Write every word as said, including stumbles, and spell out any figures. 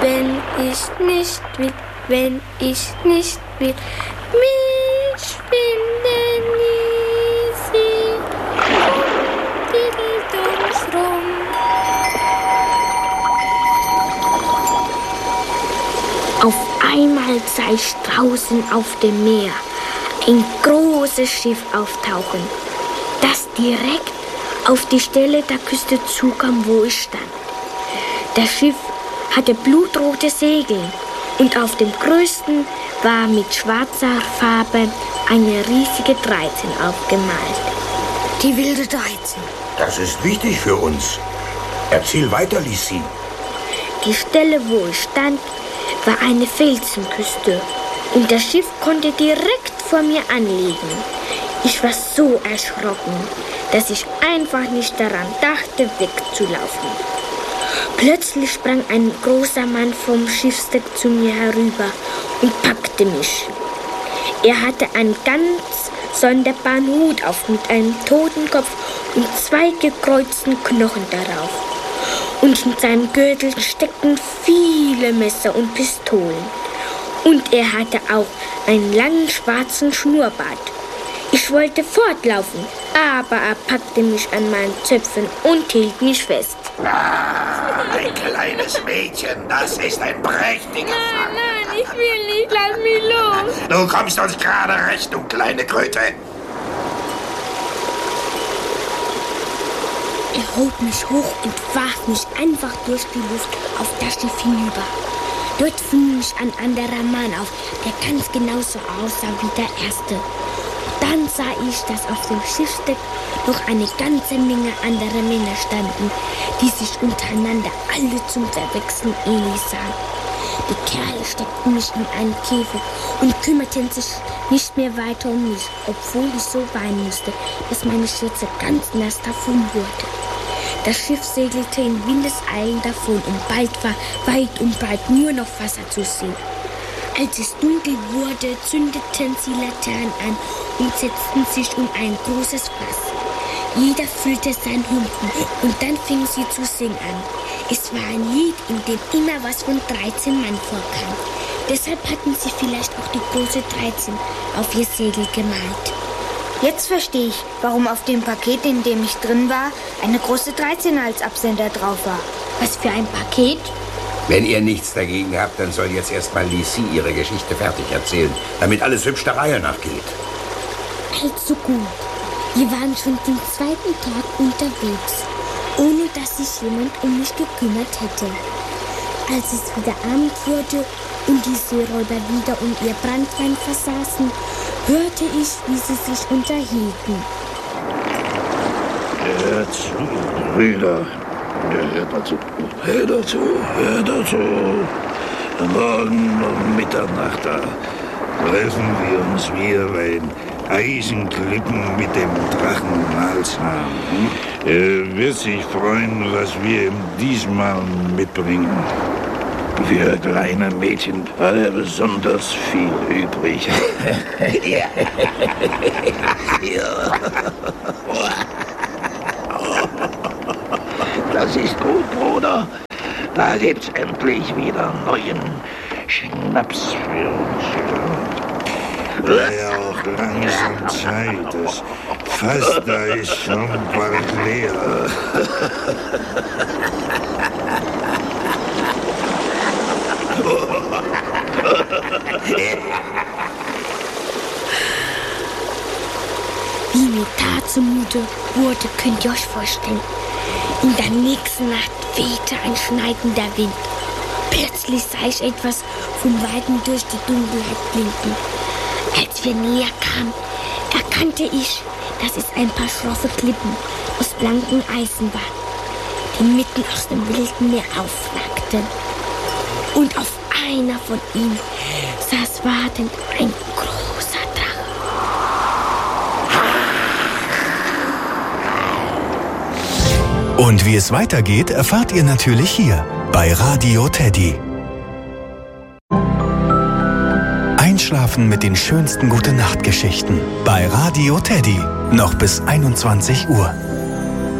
wenn ich nicht will, wenn ich nicht will. Mich finden Lisi, diddledums rum. Auf einmal sah ich draußen auf dem Meer ein großes Schiff auftauchen, das direkt auf die Stelle der Küste zukam, wo ich stand. Das Schiff hatte blutrote Segel und auf dem größten war mit schwarzer Farbe eine riesige dreizehn aufgemalt. Die wilde dreizehn. Das ist wichtig für uns. Erzähl weiter, Lisi. Die Stelle, wo ich stand, war eine Felsenküste und das Schiff konnte direkt vor mir anlegen. Ich war so erschrocken, dass ich einfach nicht daran dachte, wegzulaufen. Plötzlich sprang ein großer Mann vom Schiffsdeck zu mir herüber und packte mich. Er hatte einen ganz sonderbaren Hut auf mit einem Totenkopf und zwei gekreuzten Knochen darauf. Und in seinem Gürtel steckten viele Messer und Pistolen. Und er hatte auch einen langen schwarzen Schnurrbart. Ich wollte fortlaufen, aber er packte mich an meinen Zöpfen und hielt mich fest. Ah, ein kleines Mädchen, das ist ein prächtiger Fang. Nein, nein, ich will nicht, lass mich los. Du kommst uns gerade recht, du kleine Kröte. Er hob mich hoch und warf mich einfach durch die Luft auf das Schiff hinüber. Dort fing mich ein anderer Mann auf, der ganz genauso aussah wie der erste. Dann sah ich, dass auf dem Schiffsdeck noch eine ganze Menge anderer Männer standen, die sich untereinander alle zum Verwechseln ähnlich sahen. Die Kerle steckten mich in einen Käfig und kümmerten sich nicht mehr weiter um mich, obwohl ich so weinen musste, dass meine Schürze ganz nass davon wurde. Das Schiff segelte in Windeseilen davon und bald war weit und breit nur noch Wasser zu sehen. Als es dunkel wurde, zündeten sie Laternen an und setzten sich um ein großes Fass. Jeder füllte seinen Humpen und dann fingen sie zu singen an. Es war ein Lied, in dem immer was von dreizehn Mann vorkam. Deshalb hatten sie vielleicht auch die große dreizehn auf ihr Segel gemalt. Jetzt verstehe ich, warum auf dem Paket, in dem ich drin war, eine große dreizehn als Absender drauf war. Was für ein Paket? Wenn ihr nichts dagegen habt, dann soll jetzt erstmal Lisi ihre Geschichte fertig erzählen, damit alles hübsch der Reihe nachgeht. Also gut. Wir waren schon den zweiten Tag unterwegs, ohne dass sich jemand um mich gekümmert hätte. Als es wieder Abend wurde und die Seeräuber wieder um ihr Branntwein versaßen, hörte ich, wie sie sich unterhielten. Hört zu, Brüder. Hört dazu. Hört dazu. Hört dazu. Morgen um Mitternacht da treffen wir uns wieder bei den Eisenklippen mit dem Drachen Malzahn. Er wird sich freuen, was wir ihm diesmal mitbringen. Für kleine Mädchen hat er besonders viel übrig. Ja. Das ist gut, Bruder. Da gibt's endlich wieder neuen Schnaps für uns. War ja auch langsam Zeit. Das Fass da ist schon bald leer. Wie mir da zumute wurde, könnt ihr euch vorstellen. In der nächsten Nacht wehte ein schneidender Wind. Plötzlich sah ich etwas von Weitem durch die Dunkelheit blinken. Als wir näher kamen, erkannte ich, dass es ein paar schroffe Klippen aus blankem Eisen waren, die mitten aus dem wilden Meer aufragten. Und auf einer von ihnen saß wartend ein großer Drache. Und wie es weitergeht, erfahrt ihr natürlich hier bei Radio Teddy. Einschlafen mit den schönsten Gute-Nacht-Geschichten bei Radio Teddy. Noch bis einundzwanzig Uhr.